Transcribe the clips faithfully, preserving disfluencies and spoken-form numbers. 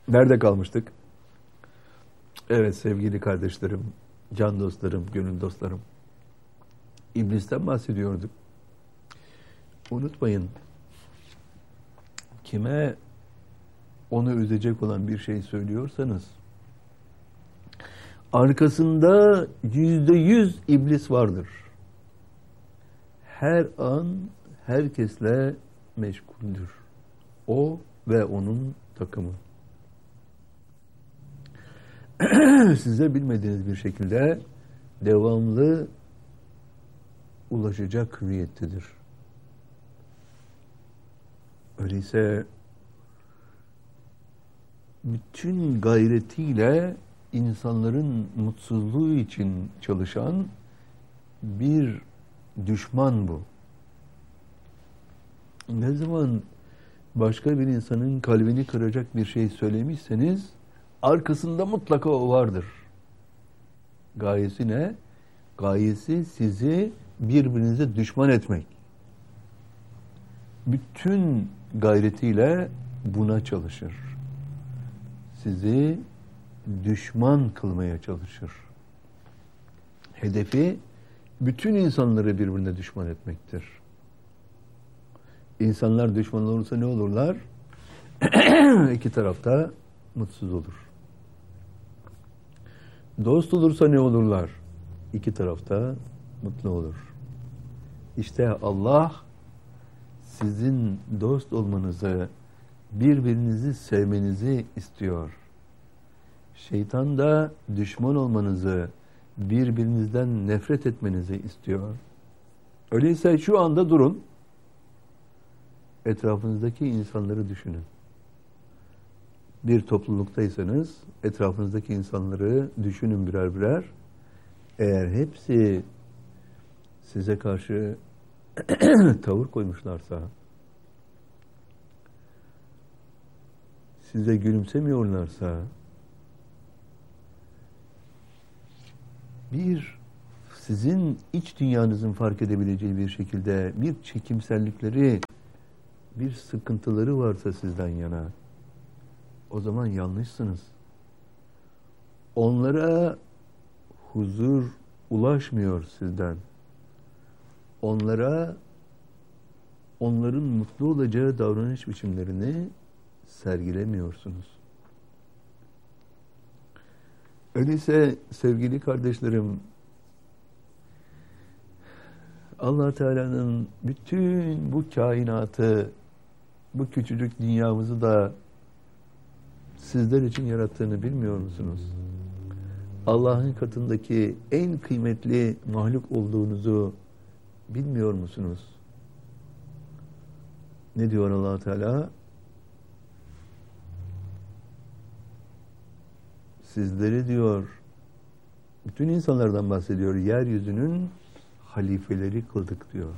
Nerede kalmıştık? Evet sevgili kardeşlerim, can dostlarım, gönül dostlarım. İblisten bahsediyorduk. Unutmayın, kime onu üzecek olan bir şey söylüyorsanız, arkasında yüzde yüz iblis vardır. Her an herkesle meşguldür. O ve onun takımı. Size bilmediğiniz bir şekilde devamlı ulaşacak hüviyettedir. Öyleyse bütün gayretiyle insanların mutsuzluğu için çalışan bir düşman bu. Ne zaman başka bir insanın kalbini kıracak bir şey söylemişseniz arkasında mutlaka o vardır. Gayesi ne? Gayesi sizi birbirinize düşman etmek. Bütün gayretiyle buna çalışır. Sizi düşman kılmaya çalışır. Hedefi bütün insanları birbirine düşman etmektir. İnsanlar düşman olursa ne olurlar? İki tarafta mutsuz olur. Dost olursa ne olurlar? İki tarafta mutlu olur. İşte Allah sizin dost olmanızı, birbirinizi sevmenizi istiyor. Şeytan da düşman olmanızı, birbirinizden nefret etmenizi istiyor. Öyleyse şu anda durun, etrafınızdaki insanları düşünün. Bir topluluktaysanız etrafınızdaki insanları düşünün birer birer. Eğer hepsi size karşı tavır koymuşlarsa, size gülümsemiyorlarsa, bir sizin iç dünyanızın fark edebileceği bir şekilde bir çekimsellikleri, bir sıkıntıları varsa sizden yana, o zaman yanlışsınız. Onlara huzur ulaşmıyor sizden. Onlara onların mutlu olacağı davranış biçimlerini sergilemiyorsunuz. Öyleyse sevgili kardeşlerim, Allah Teala'nın bütün bu kainatı, bu küçücük dünyamızı da sizler için yarattığını bilmiyor musunuz? Allah'ın katındaki en kıymetli mahluk olduğunuzu bilmiyor musunuz? Ne diyor Allah Teala? Sizleri diyor, bütün insanlardan bahsediyor, yeryüzünün halifeleri kıldık diyor.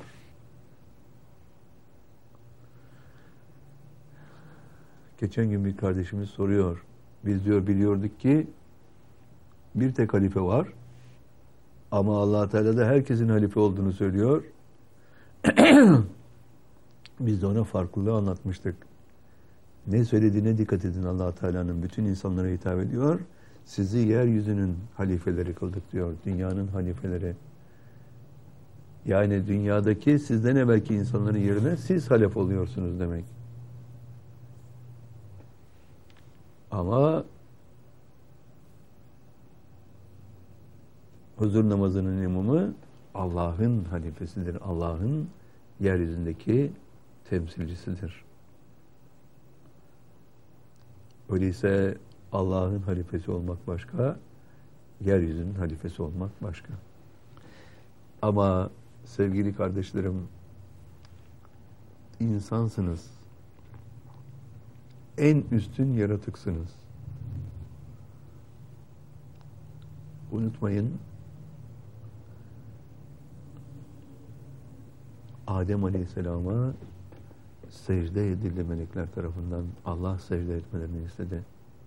Geçen gün bir kardeşimiz soruyor. Biz diyor biliyorduk ki bir tek halife var. Ama Allah Teala da herkesin halife olduğunu söylüyor. Biz de ona farklılığı anlatmıştık. Ne söylediğine dikkat edin, Allah Teala'nın bütün insanlara hitap ediyor. Sizi yeryüzünün halifeleri kıldık diyor. Dünyanın halifeleri. Yani dünyadaki sizden evvelki insanların yerine siz halef oluyorsunuz demek. Ama huzur namazının imamı Allah'ın halifesidir. Allah'ın yeryüzündeki temsilcisidir. Öyleyse Allah'ın halifesi olmak başka, yeryüzünün halifesi olmak başka. Ama sevgili kardeşlerim, insansınız. En üstün yaratıksınız. Unutmayın, Adem Aleyhisselam'a secde edildi melekler tarafından. Allah secde etmelerini istedi.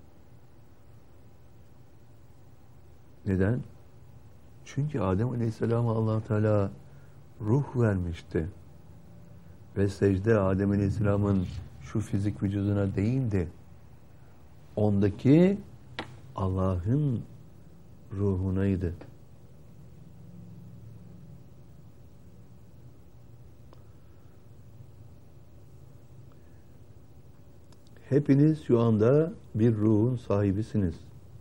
Neden? Çünkü Adem Aleyhisselam'a Allah Teala ruh vermişti. Ve secde Adem Aleyhisselam'ın şu fizik vücuduna değildi. ondaki Allah'ın ruhunaydı. Hepiniz şu anda bir ruhun sahibisiniz.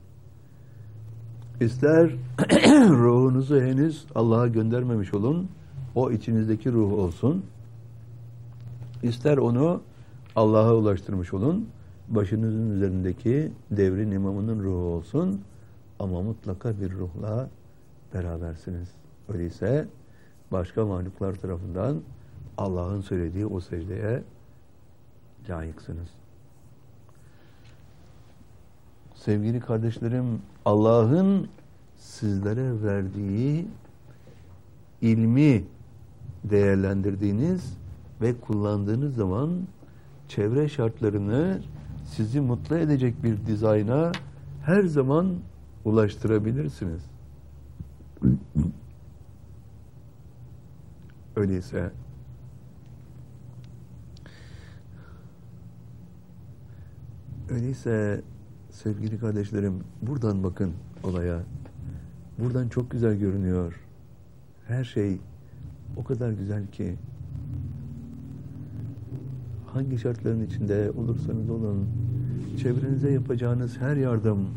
İster ruhunuzu henüz Allah'a göndermemiş olun, o içinizdeki ruh olsun. İster onu Allah'a ulaştırmış olun, başınızın üzerindeki devrin imamının ruhu olsun. Ama mutlaka bir ruhla berabersiniz. Öyleyse başka mahluklar tarafından Allah'ın söylediği o secdeye layıksınız. Sevgili kardeşlerim, Allah'ın sizlere verdiği ilmi değerlendirdiğiniz ve kullandığınız zaman çevre şartlarını sizi mutlu edecek bir dizayna her zaman ulaştırabilirsiniz. Öyleyse öyleyse sevgili kardeşlerim, buradan bakın olaya. Buradan çok güzel görünüyor. Her şey o kadar güzel ki. Hangi şartların içinde olursanız olun, çevrenize yapacağınız her yardım,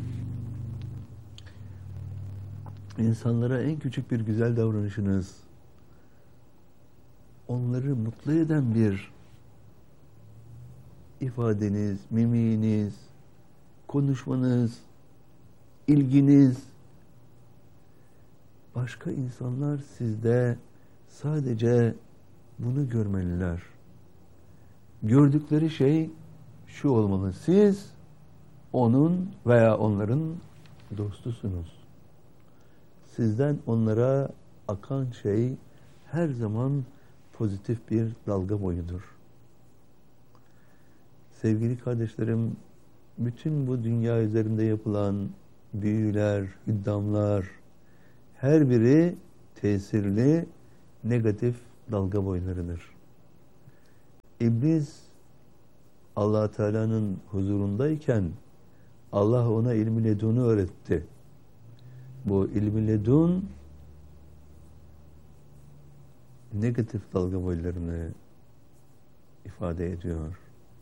insanlara en küçük bir güzel davranışınız, onları mutlu eden bir ifadeniz, mimiğiniz, konuşmanız, ilginiz, başka insanlar sizde sadece bunu görmeliler. Gördükleri şey şu olmalı: siz onun veya onların dostusunuz. Sizden onlara akan şey her zaman pozitif bir dalga boyudur. Sevgili kardeşlerim, bütün bu dünya üzerinde yapılan büyüler, hüddamlar, her biri tesirli, negatif dalga boylarıdır. İblis, Allah Teala'nın huzurundayken Allah ona ilmi ledunu öğretti. Bu ilmi ledun negatif dalga boylarını ifade ediyor.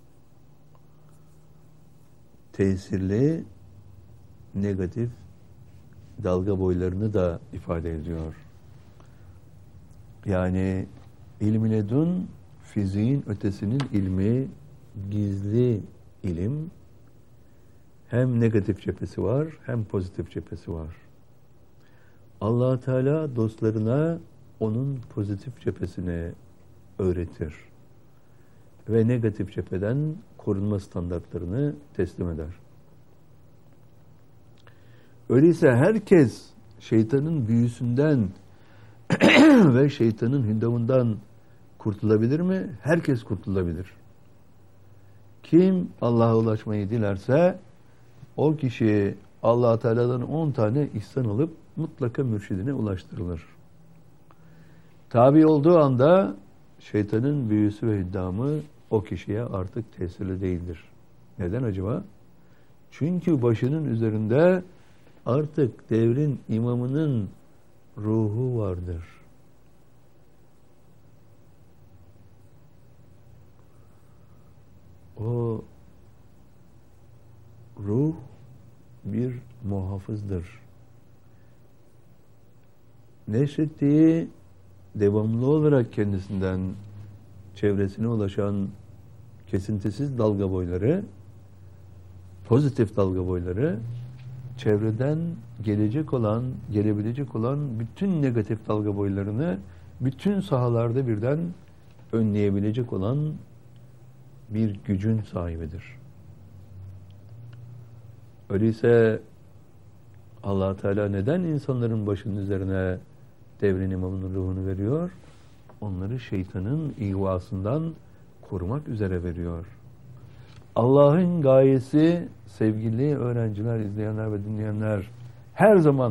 Tesirli, negatif dalga boylarını da ifade ediyor. Yani ilmi ledun, fiziğin ötesinin ilmi, gizli ilim. Hem negatif cephesi var, hem pozitif cephesi var. Allah Teala dostlarına onun pozitif cephesini öğretir ve negatif cepheden korunma standartlarını teslim eder. Öyleyse herkes şeytanın büyüsünden ve şeytanın hüddamından kurtulabilir mi? Herkes kurtulabilir. Kim Allah'a ulaşmayı dilerse o kişi Allah Teala'dan on tane ihsan alıp mutlaka mürşidine ulaştırılır. Tabi olduğu anda şeytanın büyüsü ve hüddamı o kişiye artık tesirli değildir. Neden acaba? Çünkü başının üzerinde artık devrin imamının ruhu vardır. O ruh bir muhafızdır. Neşrettiği devamlı olarak kendisinden çevresine ulaşan kesintisiz dalga boyları, pozitif dalga boyları, çevreden gelecek olan, gelebilecek olan bütün negatif dalga boylarını bütün sahalarda birden önleyebilecek olan bir gücün sahibidir. Öyleyse Allah Teala neden insanların başının üzerine devrin imamının ruhunu veriyor? Onları şeytanın ihvasından korumak üzere veriyor. Allah'ın gayesi, sevgili öğrenciler, izleyenler ve dinleyenler, her zaman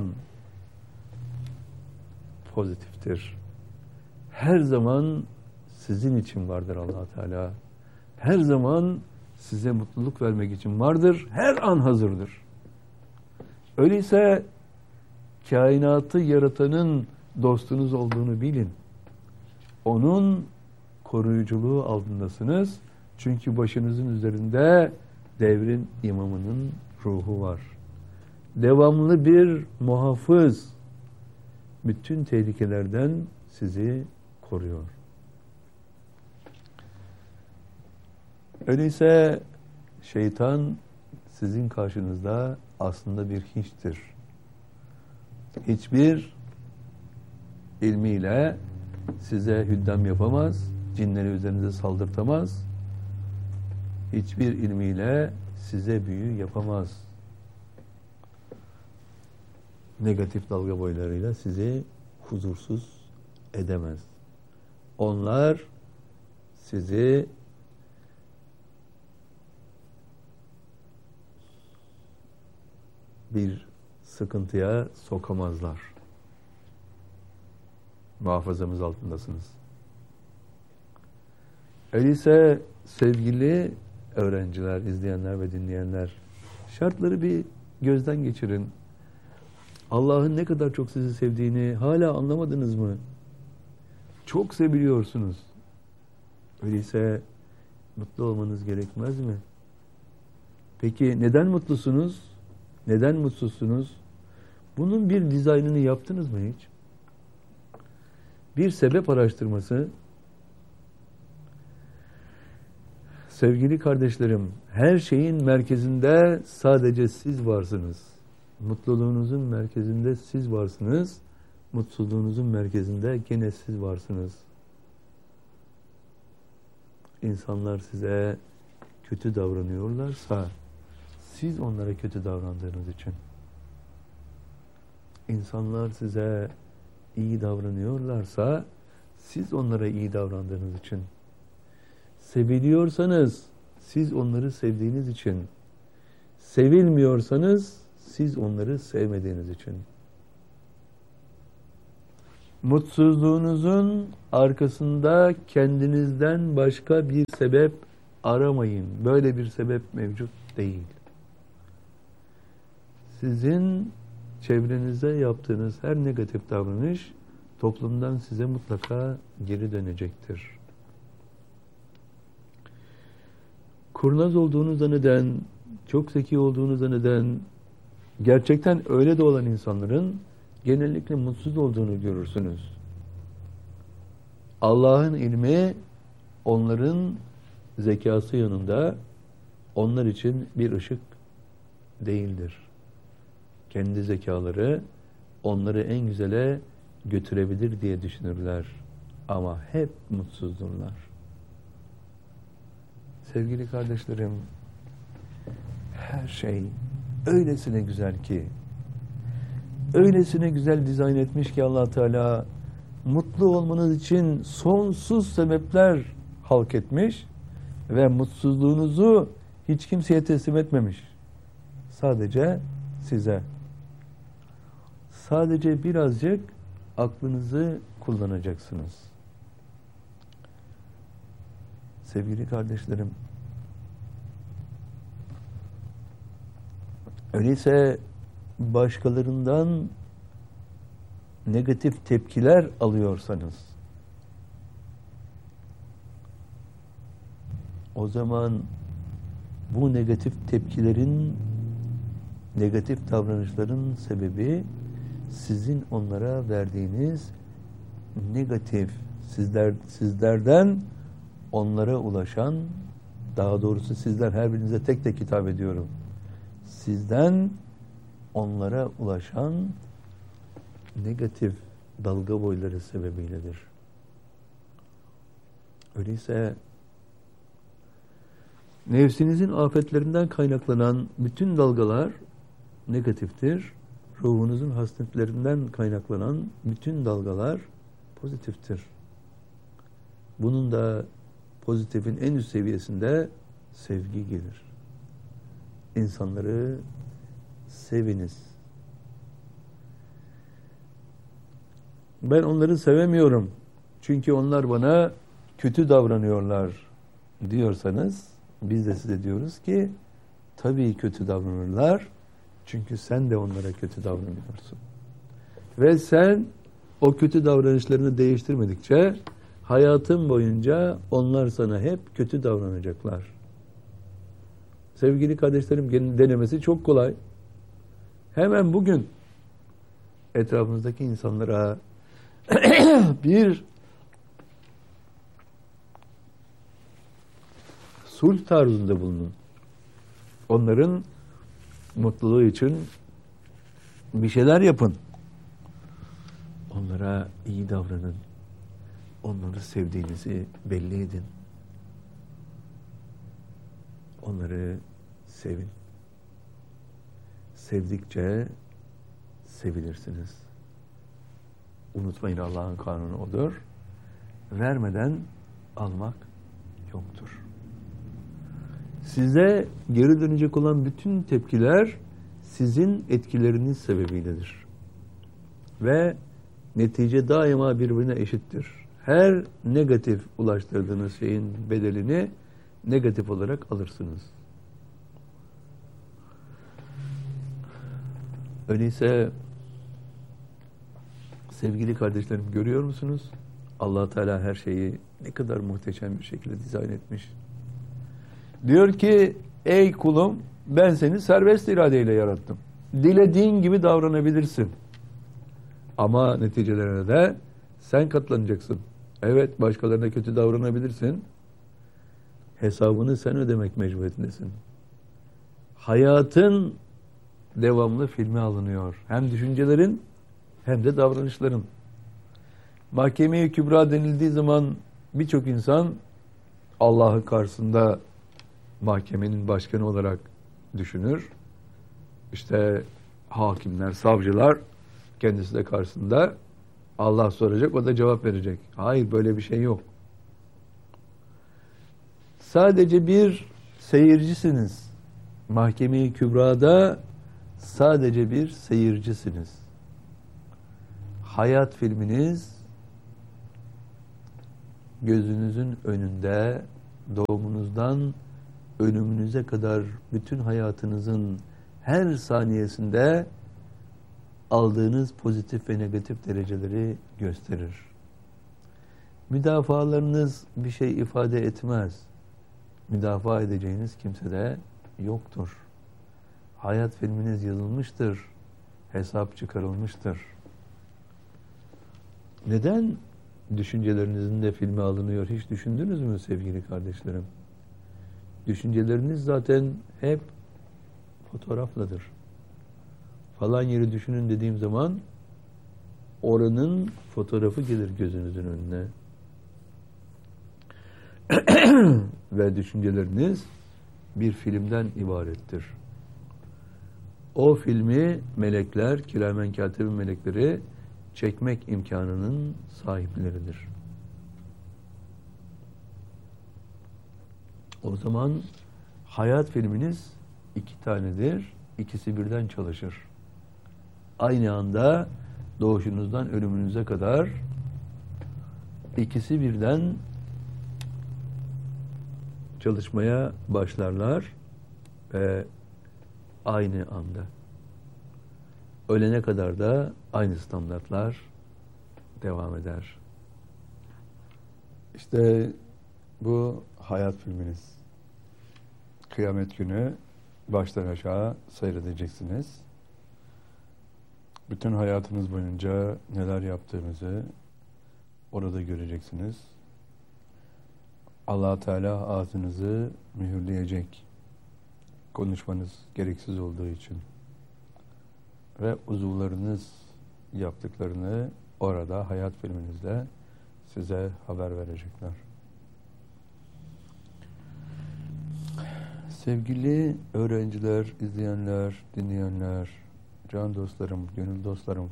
pozitiftir. Her zaman sizin için vardır Allah Teala. Her zaman size mutluluk vermek için vardır. Her an hazırdır. Öyleyse kainatı yaratanın dostunuz olduğunu bilin. Onun koruyuculuğu altındasınız. Çünkü başınızın üzerinde devrin imamının ruhu var. Devamlı bir muhafız bütün tehlikelerden sizi koruyor. Öyleyse şeytan sizin karşınızda aslında bir hiçtir. Hiçbir ilmiyle size hüddam yapamaz, cinleri üzerinize saldırtamaz. Hiçbir ilmiyle size büyü yapamaz. Negatif dalga boylarıyla sizi huzursuz edemez. Onlar sizi bir sıkıntıya sokamazlar. Muhafazamız altındasınız. Öyleyse sevgili öğrenciler, izleyenler ve dinleyenler, şartları bir gözden geçirin. Allah'ın ne kadar çok sizi sevdiğini hala anlamadınız mı? Çok seviliyorsunuz. Öyleyse mutlu olmanız gerekmez mi? Peki neden mutlusunuz? Neden mutsuzsunuz? Bunun bir dizaynını yaptınız mı hiç? Bir sebep araştırması. Sevgili kardeşlerim, her şeyin merkezinde sadece siz varsınız. Mutluluğunuzun merkezinde siz varsınız. Mutsuzluğunuzun merkezinde gene siz varsınız. İnsanlar size kötü davranıyorlarsa siz onlara kötü davrandığınız için. İnsanlar size iyi davranıyorlarsa siz onlara iyi davrandığınız için. Seviliyorsanız siz onları sevdiğiniz için. Sevilmiyorsanız siz onları sevmediğiniz için. Mutsuzluğunuzun arkasında kendinizden başka bir sebep aramayın. Böyle bir sebep mevcut değil. Sizin çevrenize yaptığınız her negatif davranış toplumdan size mutlaka geri dönecektir. Kurnaz olduğunu zanneden, çok zeki olduğunu zanneden, gerçekten öyle de olan insanların genellikle mutsuz olduğunu görürsünüz. Allah'ın ilmi onların zekası yanında onlar için bir ışık değildir. Kendi zekaları onları en güzele götürebilir diye düşünürler. Ama hep mutsuzdurlar. Sevgili kardeşlerim, her şey öylesine güzel ki, öylesine güzel dizayn etmiş ki Allah Teala mutlu olmanız için sonsuz sebepler halk etmiş ve mutsuzluğunuzu hiç kimseye teslim etmemiş. Sadece size. Sadece birazcık aklınızı kullanacaksınız. Sevgili kardeşlerim, öyleyse başkalarından negatif tepkiler alıyorsanız o zaman bu negatif tepkilerin, negatif davranışların sebebi sizin onlara verdiğiniz negatif, sizler sizlerden onlara ulaşan, daha doğrusu sizler her birinize tek tek hitap ediyorum. Sizden onlara ulaşan negatif dalga boyları sebebiyledir. Öyleyse nefsinizin afetlerinden kaynaklanan bütün dalgalar negatiftir. Ruhunuzun hasletlerinden kaynaklanan bütün dalgalar pozitiftir. Bunun da pozitifin en üst seviyesinde sevgi gelir. İnsanları seviniz. Ben onları sevemiyorum. Çünkü onlar bana kötü davranıyorlar diyorsanız Biz de size diyoruz ki tabii kötü davranırlar. Çünkü sen de onlara kötü davranıyorsun. Ve sen o kötü davranışlarını değiştirmedikçe hayatın boyunca onlar sana hep kötü davranacaklar. Sevgili kardeşlerim, denemesi çok kolay. Hemen bugün etrafınızdaki insanlara bir sulh tarzında bulunun. Onların mutluluğu için bir şeyler yapın. Onlara iyi davranın. Onları sevdiğinizi belli edin. Onları sevin. Sevdikçe sevilirsiniz. Unutmayın, Allah'ın kanunu odur. Vermeden almak yoktur. Size geri dönecek olan bütün tepkiler sizin etkileriniz sebebiyledir. Ve netice daima birbirine eşittir. Her negatif ulaştırdığınız şeyin bedelini negatif olarak alırsınız. Öyleyse sevgili kardeşlerim, görüyor musunuz? Allah Teala her şeyi ne kadar muhteşem bir şekilde dizayn etmiş. Diyor ki, ey kulum, ben seni serbest iradeyle yarattım. Dilediğin gibi davranabilirsin. Ama neticelerine de sen katlanacaksın. Evet, başkalarına kötü davranabilirsin. Hesabını sen ödemek mecburiyetindesin. Hayatın devamlı filme alınıyor. Hem düşüncelerin hem de davranışların. Mahkeme-i Kübra denildiği zaman birçok insan Allah'ın karşısında mahkemenin başkanı olarak düşünür. İşte hakimler, savcılar kendisi de karşısında, Allah soracak, o da cevap verecek. Hayır, böyle bir şey yok. Sadece bir seyircisiniz. Mahkeme-i Kübra'da sadece bir seyircisiniz. Hayat filminiz gözünüzün önünde, doğumunuzdan ölümünüze kadar bütün hayatınızın her saniyesinde aldığınız pozitif ve negatif dereceleri gösterir. Müdafalarınız bir şey ifade etmez. Müdafaa edeceğiniz kimse de yoktur. Hayat filminiz yazılmıştır. Hesap çıkarılmıştır. Neden düşüncelerinizin de filme alınıyor? Hiç düşündünüz mü sevgili kardeşlerim? Düşünceleriniz zaten hep fotoğrafladır. Falan yeri düşünün dediğim zaman oranın fotoğrafı gelir gözünüzün önüne. Ve düşünceleriniz bir filmden ibarettir. O filmi melekler, kiramen katibin melekleri çekmek imkanının sahipleridir. O zaman hayat filminiz iki tanedir, ikisi birden çalışır. Aynı anda doğuşunuzdan ölümünüze kadar ikisi birden çalışmaya başlarlar ve aynı anda. Ölene kadar da aynı standartlar devam eder. İşte bu hayat filminiz. Kıyamet günü baştan aşağı seyredeceksiniz. Bütün hayatınız boyunca neler yaptığınızı orada göreceksiniz. Allah Teala ağzınızı mühürleyecek. Konuşmanız gereksiz olduğu için. Ve uzuvlarınız yaptıklarını orada hayat filminizle size haber verecekler. Sevgili öğrenciler, izleyenler, dinleyenler, can dostlarım, gönül dostlarım,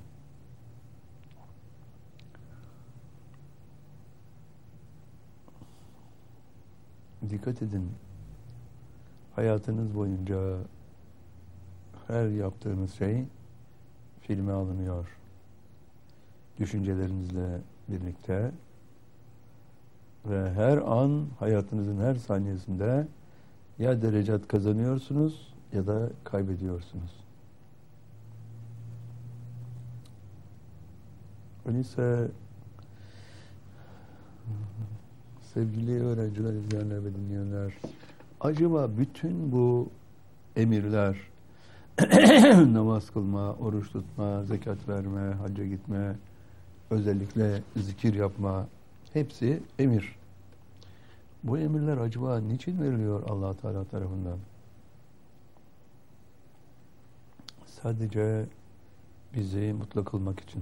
dikkat edin. Hayatınız boyunca her yaptığınız şey filme alınıyor. Düşüncelerinizle birlikte ve her an hayatınızın her saniyesinde Ya derecat kazanıyorsunuz ya da kaybediyorsunuz. Öyleyse sevgili öğrenciler, izleyenler ve dinleyenler, acaba bütün bu emirler, namaz kılma, oruç tutma, zekat verme, hacca gitme, özellikle zikir yapma, hepsi emir. Bu emirler acaba niçin veriliyor Allah Teala tarafından? Sadece bizi mutlu kılmak için.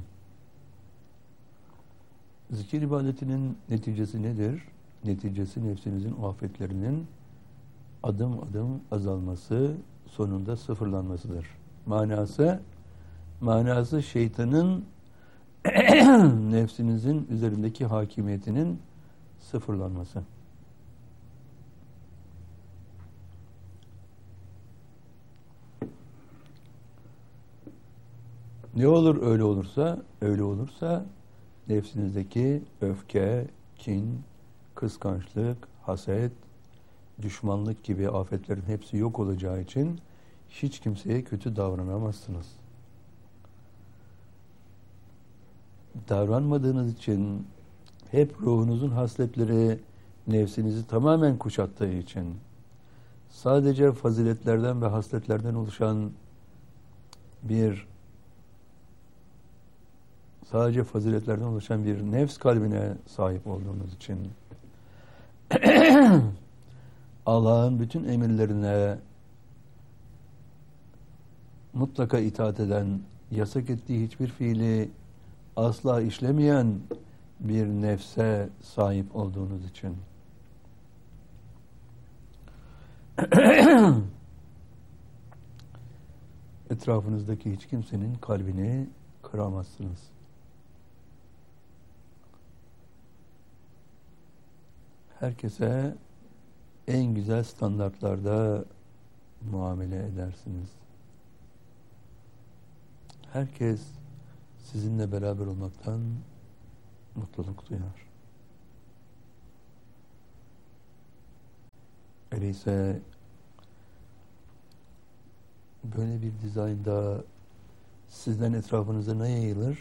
Zikir ibadetinin neticesi nedir? Neticesi nefsinizin afetlerinin adım adım azalması, sonunda sıfırlanmasıdır. Manası, manası şeytanın nefsinizin üzerindeki hakimiyetinin sıfırlanması. Ne olur öyle olursa, öyle olursa nefsinizdeki öfke, kin, kıskançlık, haset, düşmanlık gibi afetlerin hepsi yok olacağı için hiç kimseye kötü davranamazsınız. Davranmadığınız için, hep ruhunuzun hasletleri nefsinizi tamamen kuşattığı için, sadece faziletlerden ve hasletlerden oluşan bir sadece faziletlerden oluşan bir nefs kalbine sahip olduğunuz için Allah'ın bütün emirlerine mutlaka itaat eden, yasak ettiği hiçbir fiili asla işlemeyen bir nefse sahip olduğunuz için etrafınızdaki hiç kimsenin kalbini kıramazsınız. Herkese en güzel standartlarda muamele edersiniz. Herkes sizinle beraber olmaktan mutluluk duyar. Öyleyse böyle bir dizaynda sizden etrafınıza ne yayılır?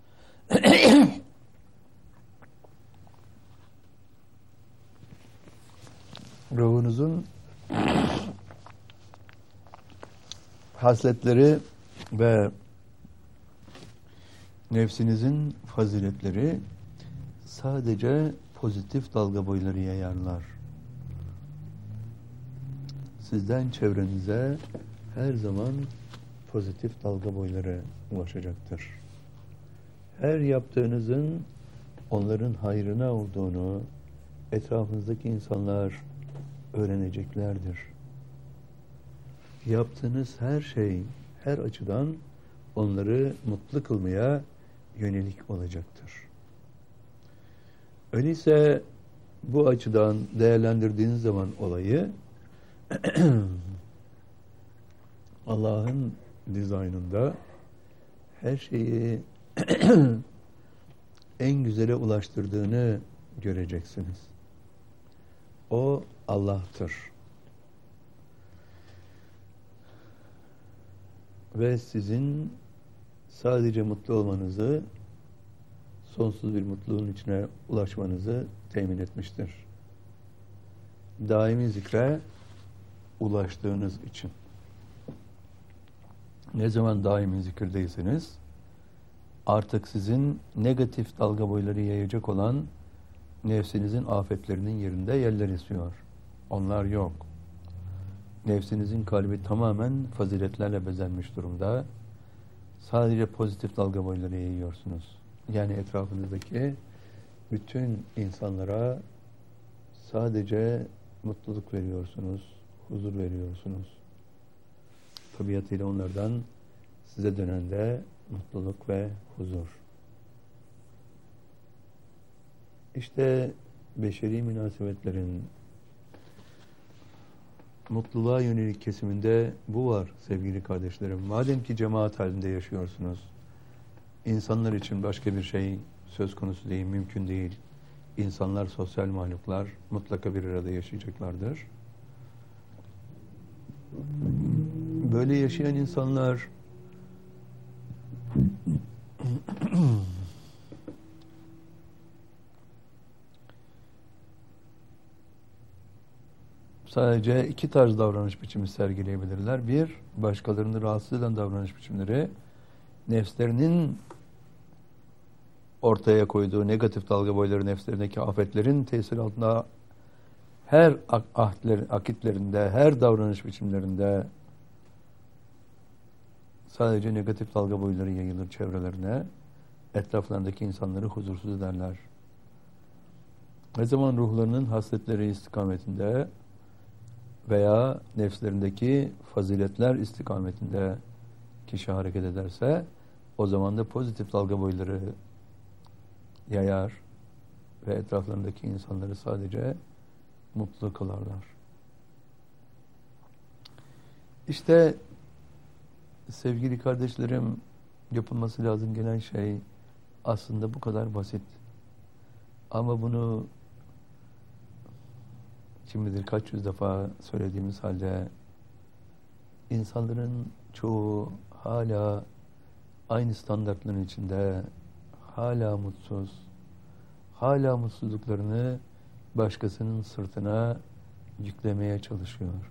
Ruhunuzun hasletleri ve nefsinizin faziletleri sadece pozitif dalga boyları yayarlar. Sizden çevrenize her zaman pozitif dalga boyları ulaşacaktır. Her yaptığınızın onların hayrına olduğunu etrafınızdaki insanlar öğreneceklerdir. Yaptığınız her şey, her açıdan onları mutlu kılmaya yönelik olacaktır. Öyleyse bu açıdan değerlendirdiğiniz zaman olayı Allah'ın dizaynında her şeyi en güzele ulaştırdığını göreceksiniz. O Allah'tır. Ve sizin sadece mutlu olmanızı, sonsuz bir mutluluğun içine ulaşmanızı temin etmiştir. Daimi zikre ulaştığınız için. Ne zaman daimi zikirdeyseniz, artık sizin negatif dalga boyları yayacak olan nefsinizin afetlerinin yerinde yerler istiyor. Onlar yok. Nefsinizin kalbi tamamen faziletlerle bezenmiş durumda. Sadece pozitif dalga boyları yayıyorsunuz. Yani etrafınızdaki bütün insanlara sadece mutluluk veriyorsunuz, huzur veriyorsunuz. Tabiatıyla onlardan size dönen de mutluluk ve huzur. İşte beşeri münasebetlerin mutluluğa yönelik kesiminde bu var sevgili kardeşlerim. Madem ki cemaat halinde yaşıyorsunuz, insanlar için başka bir şey söz konusu değil, mümkün değil. İnsanlar sosyal mahluklar, mutlaka bir arada yaşayacaklardır. Böyle yaşayan insanlar sadece iki tarz davranış biçimi sergileyebilirler. Bir, başkalarını rahatsız eden davranış biçimleri, nefslerinin ortaya koyduğu negatif dalga boyları, nefslerindeki afetlerin tesiri altında her ahdler, akitlerinde, her davranış biçimlerinde sadece negatif dalga boyları yayılır çevrelerine, etraflarındaki insanları huzursuz ederler. Ne zaman ruhlarının hasletleri istikametinde veya nefslerindeki faziletler istikametinde kişi hareket ederse, o zaman da pozitif dalga boyları yayar ve etraflarındaki insanları sadece mutlu kılarlar. İşte sevgili kardeşlerim, yapılması lazım gelen şey aslında bu kadar basit. Ama bunu kim bilir kaç yüz defa söylediğimiz halde insanların çoğu hala aynı standartların içinde, hala mutsuz, hala mutsuzluklarını başkasının sırtına yüklemeye çalışıyor.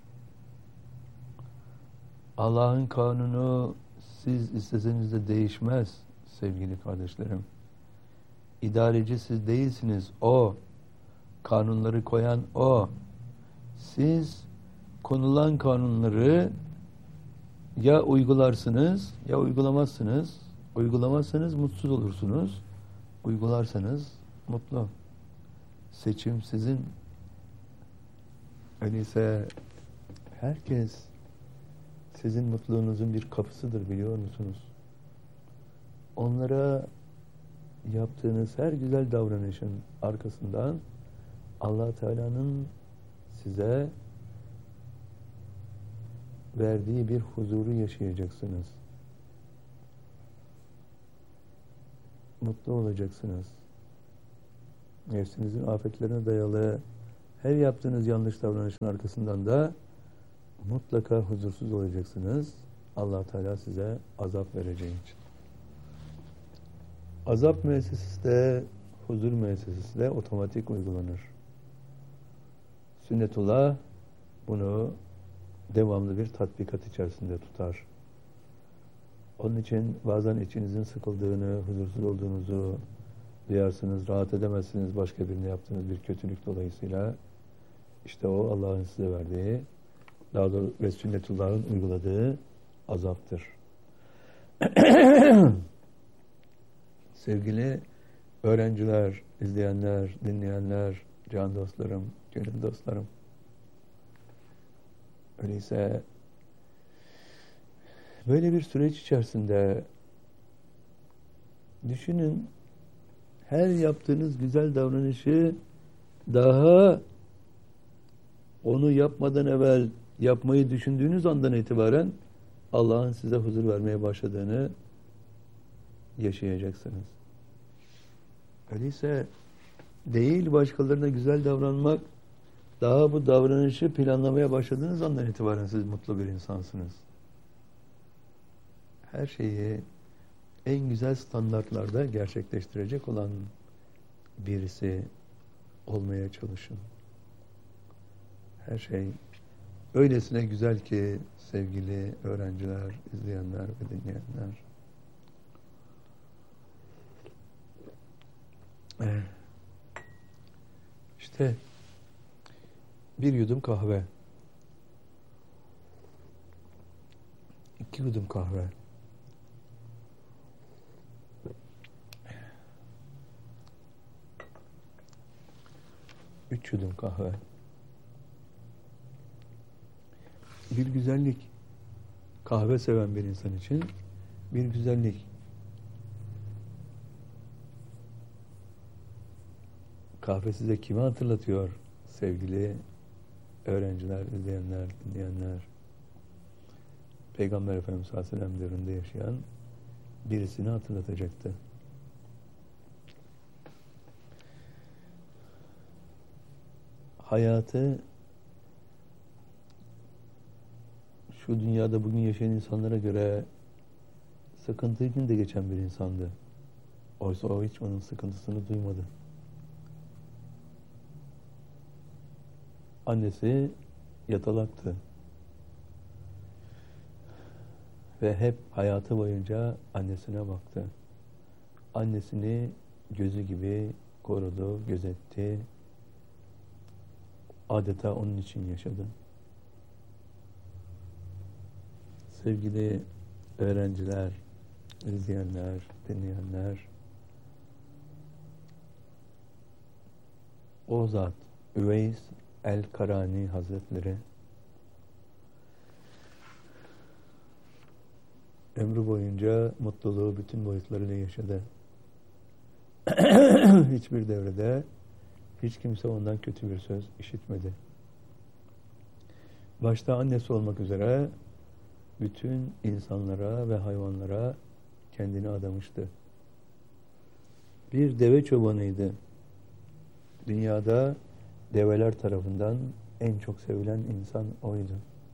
Allah'ın kanunu siz isteseniz de değişmez sevgili kardeşlerim. İdareci siz değilsiniz, O. Kanunları koyan O. Siz konulan kanunları ya uygularsınız ya uygulamazsınız. Uygulamazsanız mutsuz olursunuz. Uygularsanız mutlu. Seçim sizin. Öyleyse herkes sizin mutluluğunuzun bir kapısıdır, biliyor musunuz? Onlara yaptığınız her güzel davranışın arkasından Allah Teala'nın size verdiği bir huzuru yaşayacaksınız. Mutlu olacaksınız. Nefsinizin afetlerine dayalı her yaptığınız yanlış davranışın arkasından da mutlaka huzursuz olacaksınız. Allah Teala size azap vereceği için. Azap müessesesi de, huzur müessesesi de otomatik uygulanır. Sünnetullah bunu devamlı bir tatbikat içerisinde tutar. Onun için bazen içinizin sıkıldığını, huzursuz olduğunuzu duyarsınız, rahat edemezsiniz başka birine yaptığınız bir kötülük dolayısıyla. İşte o Allah'ın size verdiği, daha doğrusu ve sünnetullah'ın uyguladığı azaptır. Sevgili öğrenciler, izleyenler, dinleyenler, can dostlarım, gönül dostlarım. Öyleyse böyle bir süreç içerisinde düşünün, her yaptığınız güzel davranışı daha onu yapmadan evvel yapmayı düşündüğünüz andan itibaren Allah'ın size huzur vermeye başladığını yaşayacaksınız. Öyleyse değil başkalarına güzel davranmak, daha bu davranışı planlamaya başladığınız andan itibaren siz mutlu bir insansınız. Her şeyi en güzel standartlarda gerçekleştirecek olan birisi olmaya çalışın. Her şey öylesine güzel ki sevgili öğrenciler, izleyenler ve dinleyenler. İşte bir yudum kahve, iki yudum kahve, üç yudum kahve, bir güzellik. Kahve seven bir insan için bir güzellik. Kahve size kimi hatırlatıyor sevgili öğrenciler, izleyenler, dinleyenler? Peygamber Efendimiz sallallahu aleyhi ve sellem devrinde yaşayan birisini hatırlatacaktı. Hayatı şu dünyada bugün yaşayan insanlara göre sıkıntı içinde geçen bir insandı. Oysa o hiç onun sıkıntısını duymadı. Annesi yatalaktı. Ve hep hayatı boyunca annesine baktı. Annesini gözü gibi korudu, gözetti. Adeta onun için yaşadı. Sevgili öğrenciler, izleyenler, dinleyenler, o zat Üveys el-Karani Hazretleri ömrü boyunca mutluluğu bütün boyutlarıyla yaşadı. Hiçbir devrede hiç kimse ondan kötü bir söz işitmedi. Başta annesi olmak üzere bütün insanlara ve hayvanlara kendini adamıştı. Bir deve çobanıydı. Dünyada develer tarafından en çok sevilen insan oydu.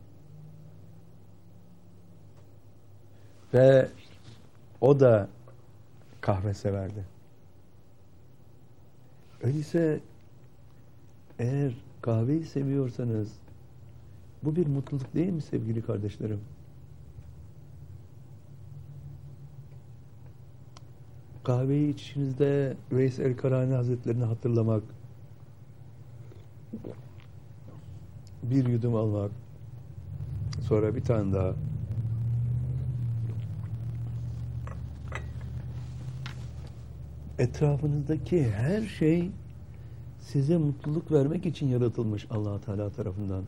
Ve o da kahve severdi. Öyleyse eğer kahveyi seviyorsanız bu bir mutluluk değil mi sevgili kardeşlerim? Kahveyi içişinizde Üveys el-Karani Hazretlerini hatırlamak, bir yudum almak, sonra bir tane daha, etrafınızdaki her şey size mutluluk vermek için yaratılmış Allah Teala tarafından.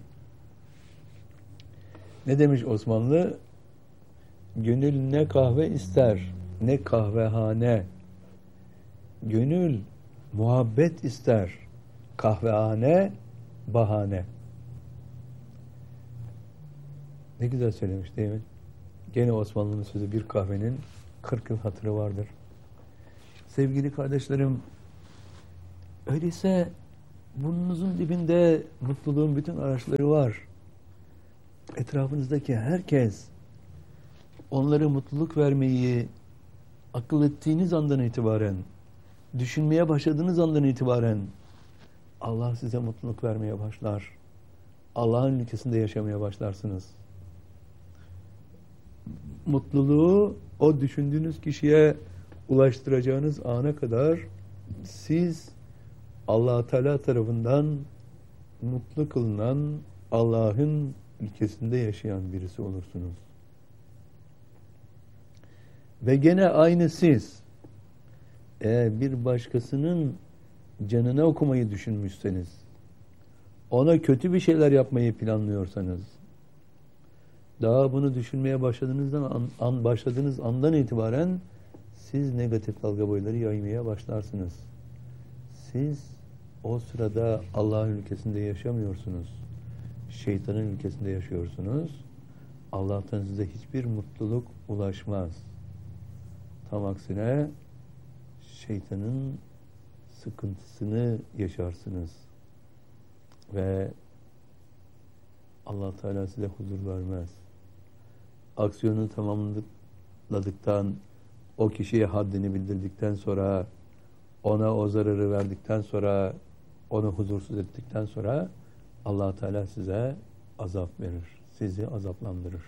Ne demiş Osmanlı? Gönül ne kahve ister, ne kahvehane. Gönül muhabbet ister, kahvehane bahane. Ne güzel söylemiş değil mi? Gene Osmanlı'nın sözü, bir kahvenin kırk yıl hatırı vardır. Sevgili kardeşlerim, öyleyse burnunuzun dibinde mutluluğun bütün araçları var. Etrafınızdaki herkes onlara mutluluk vermeyi akıl ettiğiniz andan itibaren, düşünmeye başladığınız andan itibaren Allah size mutluluk vermeye başlar. Allah'ın ülkesinde yaşamaya başlarsınız. Mutluluğu o düşündüğünüz kişiye ulaştıracağınız ana kadar siz Allah Teala tarafından mutlu kılınan Allah'ın ülkesinde yaşayan birisi olursunuz. Ve gene aynı siz eğer bir başkasının canına okumayı düşünmüşseniz, ona kötü bir şeyler yapmayı planlıyorsanız, daha bunu düşünmeye başladığınızdan an, an, başladığınız andan itibaren siz negatif dalga boyları yaymaya başlarsınız. Siz o sırada Allah'ın ülkesinde yaşamıyorsunuz. Şeytanın ülkesinde yaşıyorsunuz. Allah'tan size hiçbir mutluluk ulaşmaz. Tam aksine şeytanın sıkıntısını yaşarsınız. Ve Allah Teala size huzur vermez. Aksiyonu tamamladıktan, o kişiye haddini bildirdikten sonra, ona o zararı verdikten sonra, onu huzursuz ettikten sonra Allah Teala size azap verir. Sizi azaplandırır.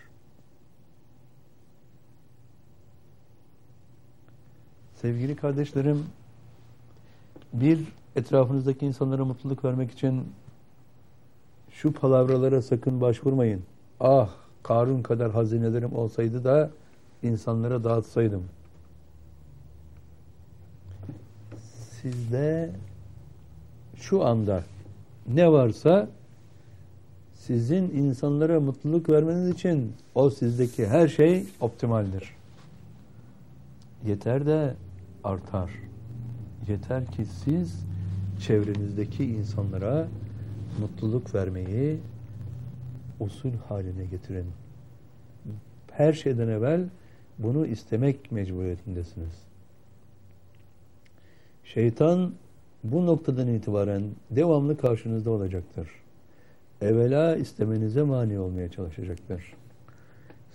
Sevgili kardeşlerim, bir, etrafınızdaki insanlara mutluluk vermek için şu palavralara sakın başvurmayın. Ah, Karun kadar hazinelerim olsaydı da insanlara dağıtsaydım. Sizde şu anda ne varsa sizin insanlara mutluluk vermeniz için o sizdeki her şey optimaldir. Yeter de artar. Yeter ki siz çevrenizdeki insanlara mutluluk vermeyi usul haline getirin. Her şeyden evvel bunu istemek mecburiyetindesiniz. Şeytan bu noktadan itibaren devamlı karşınızda olacaktır. Evvela istemenize mani olmaya çalışacaktır.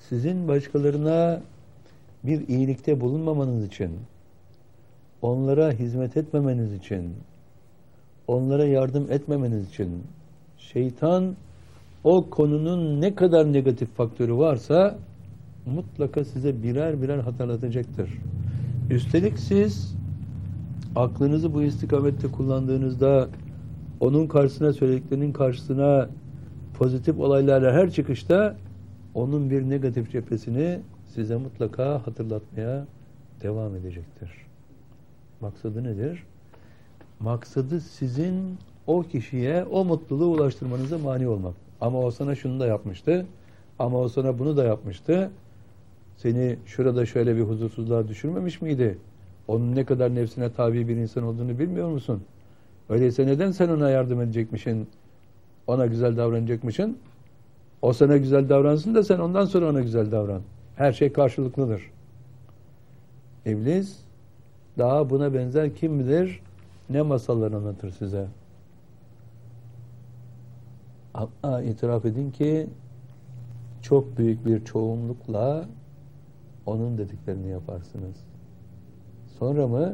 sizin başkalarına bir iyilikte bulunmamanız için, onlara hizmet etmemeniz için, onlara yardım etmemeniz için şeytan o konunun ne kadar negatif faktörü varsa mutlaka size birer birer hatırlatacaktır. Üstelik siz aklınızı bu istikamette kullandığınızda onun karşısına, söylediklerinin karşısına pozitif olaylarla her çıkışta onun bir negatif cephesini size mutlaka hatırlatmaya devam edecektir. Maksadı nedir? Maksadı sizin o kişiye o mutluluğu ulaştırmanıza mani olmak. Ama o sana şunu da yapmıştı, ama o sana bunu da yapmıştı. Seni şurada şöyle bir huzursuzluğa düşürmemiş miydi? Onun ne kadar nefsine tabi bir insan olduğunu bilmiyor musun? Öyleyse neden sen ona yardım edecekmişsin, ona güzel davranacakmışsın? O sana güzel davransın da sen ondan sonra ona güzel davran. Her şey karşılıklıdır. İblis daha buna benzer kim bilir ne masallar anlatır size. Ama itiraf edin ki çok büyük bir çoğunlukla onun dediklerini yaparsınız. Sonra mı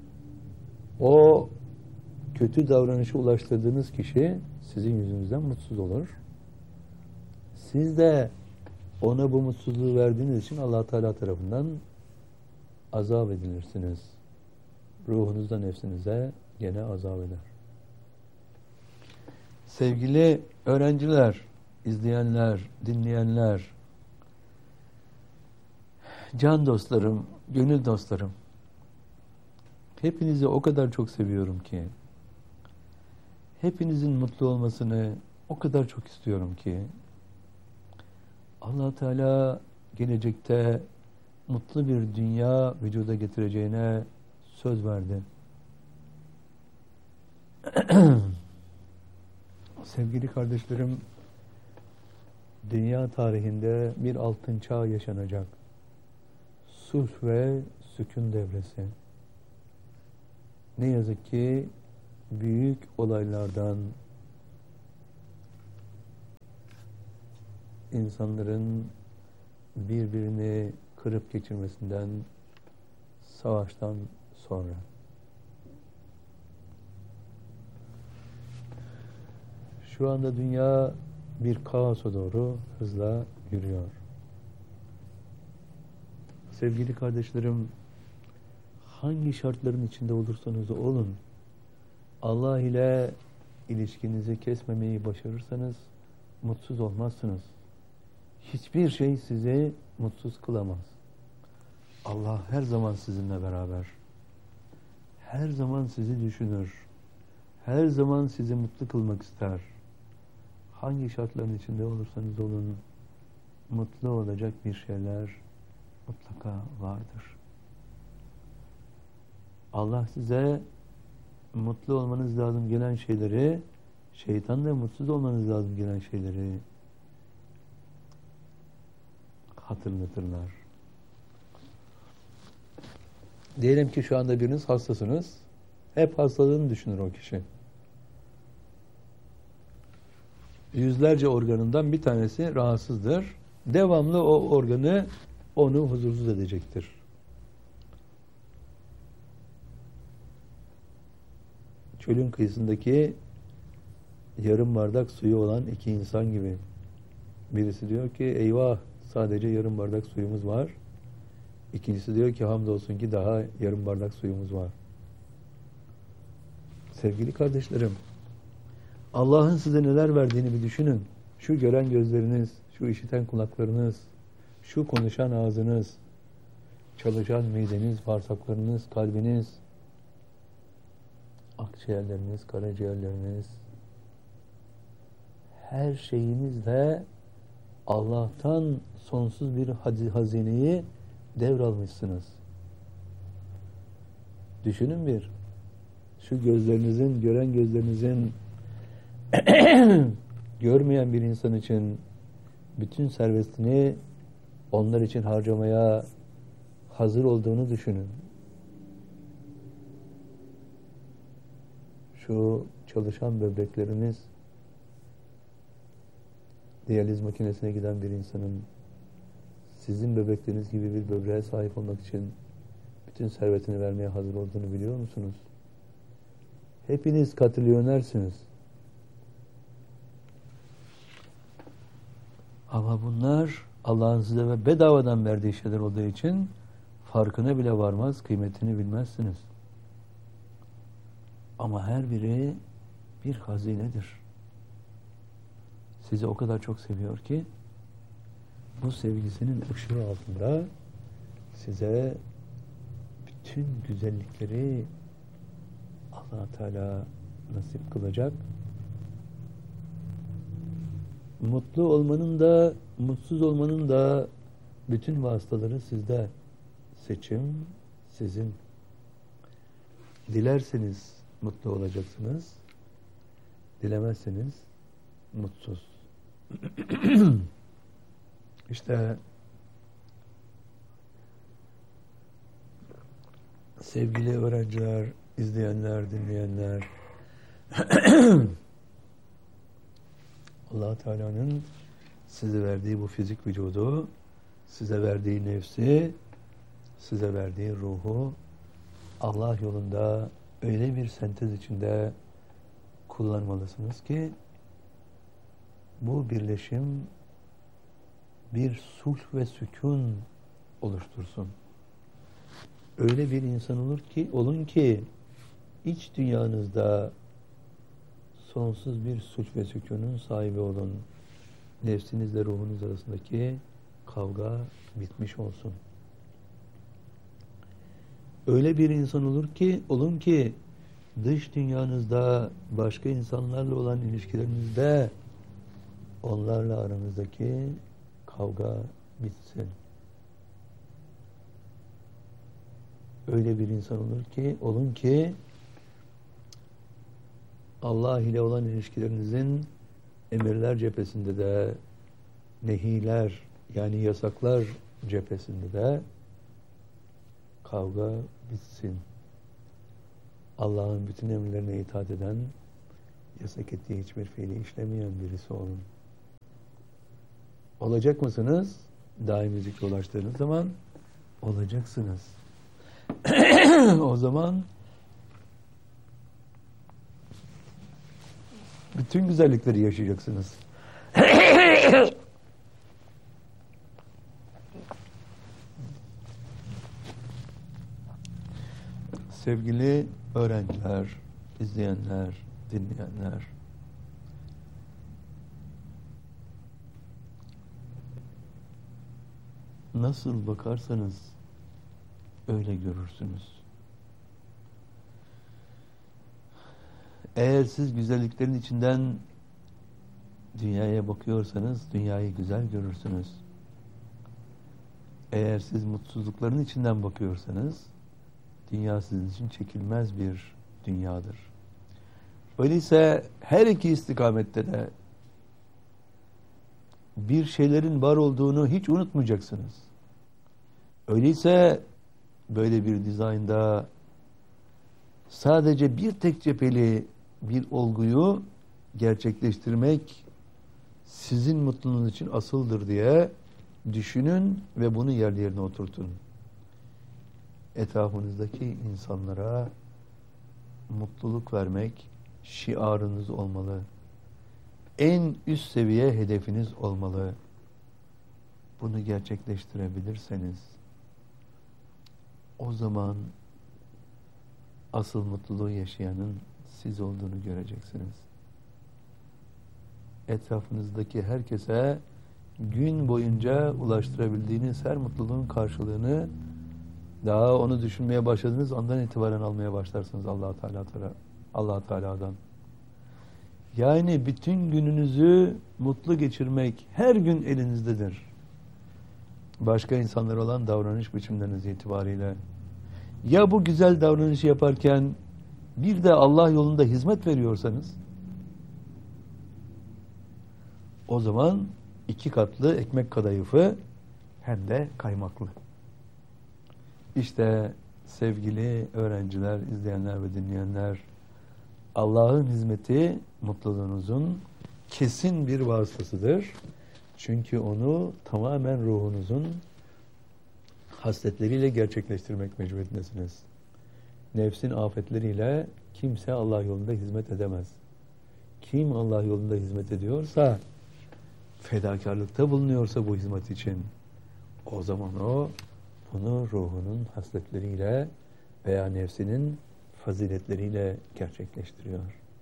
o kötü davranışı ulaştırdığınız kişi sizin yüzünüzden mutsuz olur. Siz de ona bu mutsuzluğu verdiğiniz için Allah Teala tarafından azap edilirsiniz. Ruhunuzda, nefsinize gene azap eder. Sevgili öğrenciler, izleyenler, dinleyenler, can dostlarım, gönül dostlarım, hepinizi o kadar çok seviyorum ki, hepinizin mutlu olmasını o kadar çok istiyorum ki, Allah Teala gelecekte mutlu bir dünya vücuda getireceğine söz verdi. Sevgili kardeşlerim, dünya tarihinde bir altın çağ yaşanacak. Sulh ve sükun devresi. Ne yazık ki büyük olaylardan, insanların birbirini kırıp geçirmesinden, savaştan sonra. Şu anda dünya bir kaosa doğru hızla yürüyor. Sevgili kardeşlerim, hangi şartların içinde olursanız olun, Allah ile ilişkinizi kesmemeyi başarırsanız mutsuz olmazsınız. Hiçbir şey sizi mutsuz kılamaz. Allah her zaman sizinle beraber. Her zaman sizi düşünür. Her zaman sizi mutlu kılmak ister. Hangi şartların içinde olursanız olun, mutlu olacak bir şeyler mutlaka vardır. Allah size mutlu olmanız lazım gelen şeyleri, şeytan da mutsuz olmanız lazım gelen şeyleri hatırlatırlar. Diyelim ki şu anda biriniz hastasınız. Hep hastalığını düşünür o kişi. Yüzlerce organından bir tanesi rahatsızdır. Devamlı o organı onu huzursuz edecektir. Çölün kıyısındaki yarım bardak suyu olan iki insan gibi. Birisi diyor ki eyvah sadece yarım bardak suyumuz var. İkincisi diyor ki hamdolsun ki daha yarım bardak suyumuz var. Sevgili kardeşlerim, Allah'ın size neler verdiğini bir düşünün. Şu gören gözleriniz, şu işiten kulaklarınız, şu konuşan ağzınız, çalışan mideniz, bağırsaklarınız, kalbiniz, akciğerleriniz, karaciğerleriniz, her şeyinizle Allah'tan sonsuz bir hazineyi devralmışsınız. Düşünün bir, şu gözlerinizin, gören gözlerinizin görmeyen bir insan için bütün servetini onlar için harcamaya hazır olduğunu düşünün. Şu çalışan böbrekleriniz, diyaliz makinesine giden bir insanın sizin böbrekleriniz gibi bir böbreğe sahip olmak için bütün servetini vermeye hazır olduğunu biliyor musunuz? Hepiniz katrilyonersiniz. Ama bunlar Allah'ın size ve bedavadan verdiği şeyler olduğu için farkına bile varmaz, kıymetini bilmezsiniz. Ama her biri bir hazinedir. Sizi o kadar çok seviyor ki bu sevgisinin ışığı altında size bütün güzellikleri Allah Teala nasip kılacak. Mutlu olmanın da, mutsuz olmanın da bütün vasıtaları sizde. Seçim sizin. Dilerseniz mutlu olacaksınız. Dilemezseniz mutsuz. İşte sevgili öğrenciler, izleyenler, dinleyenler, Allah Teala'nın size verdiği bu fizik vücudu, size verdiği nefsi, size verdiği ruhu Allah yolunda öyle bir sentez içinde kullanmalısınız ki bu birleşim bir sulh ve sükun oluştursun. Öyle bir insan olur ki, olun ki iç dünyanızda sonsuz bir sulh ve sükunun sahibi olun. Nefsinizle ruhunuz arasındaki kavga bitmiş olsun. Öyle bir insan olur ki, olun ki dış dünyanızda başka insanlarla olan ilişkilerinizde onlarla aranızdaki kavga bitsin. Öyle bir insan olur ki, olun ki Allah ile olan ilişkilerinizin emirler cephesinde de, nehiler yani yasaklar cephesinde de kavga bitsin. Allah'ın bütün emirlerine itaat eden, yasak ettiği hiçbir fiili işlemeyen birisi olun. Olacak mısınız? Daimi zikre ulaştığınız zaman olacaksınız. O zaman bütün güzellikleri yaşayacaksınız. Sevgili öğrenciler, izleyenler, dinleyenler, nasıl bakarsanız öyle görürsünüz. Eğer siz güzelliklerin içinden dünyaya bakıyorsanız dünyayı güzel görürsünüz. Eğer siz mutsuzlukların içinden bakıyorsanız dünya sizin için çekilmez bir dünyadır. Öyleyse her iki istikamette de bir şeylerin var olduğunu hiç unutmayacaksınız. Öyleyse böyle bir dizaynda sadece bir tek cepheli bir olguyu gerçekleştirmek sizin mutluluğunuz için asıldır diye düşünün ve bunu yerli yerine oturtun. Etrafınızdaki insanlara mutluluk vermek şiarınız olmalı. En üst seviye hedefiniz olmalı. Bunu gerçekleştirebilirseniz o zaman asıl mutluluğu yaşayanın siz olduğunu göreceksiniz. Etrafınızdaki herkese gün boyunca ulaştırabildiğiniz her mutluluğun karşılığını daha onu düşünmeye başladığınız andan itibaren almaya başlarsınız Allah Teala Allah Teala'dan. Yani bütün gününüzü mutlu geçirmek her gün elinizdedir. Başka insanlara olan davranış biçimleriniz itibariyle. Ya bu güzel davranışı yaparken bir de Allah yolunda hizmet veriyorsanız o zaman iki katlı ekmek kadayıfı hem de kaymaklı. İşte sevgili öğrenciler, izleyenler ve dinleyenler, Allah'ın hizmeti mutluluğunuzun kesin bir vasıtasıdır. Çünkü onu tamamen ruhunuzun hasletleriyle gerçekleştirmek mecburiyetindesiniz. Nefsin afetleriyle kimse Allah yolunda hizmet edemez. Kim Allah yolunda hizmet ediyorsa, fedakarlıkta bulunuyorsa bu hizmet için, o zaman o bunu ruhunun hasletleriyle veya nefsinin faziletleriyle gerçekleştiriyor.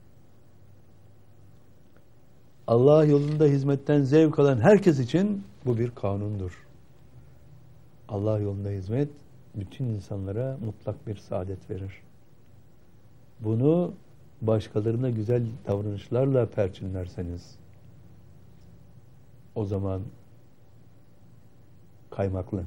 Allah yolunda hizmetten zevk alan herkes için bu bir kanundur. Allah yolunda hizmet bütün insanlara mutlak bir saadet verir. Bunu başkalarına güzel davranışlarla perçinlerseniz o zaman kaymaklı.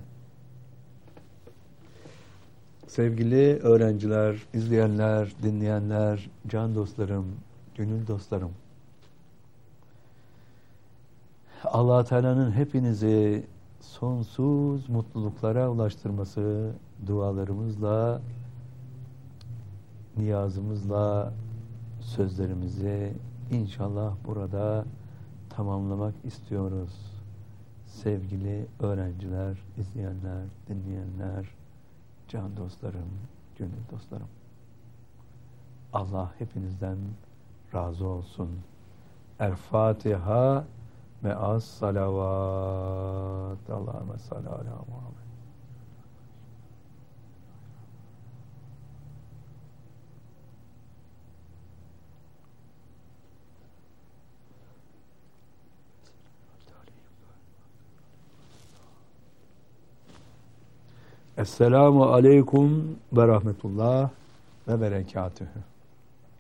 Sevgili öğrenciler, izleyenler, dinleyenler, can dostlarım, gönül dostlarım, Allah Teala'nın hepinizi sonsuz mutluluklara ulaştırması dualarımızla, niyazımızla sözlerimizi inşallah burada tamamlamak istiyoruz. Sevgili öğrenciler, izleyenler, dinleyenler, can dostlarım, gönül dostlarım. Allah hepinizden razı olsun. El Fatiha me'as salavat. Allahümme salli ala Muhammed. Esselamu aleyküm ve rahmetullah ve berekatühü.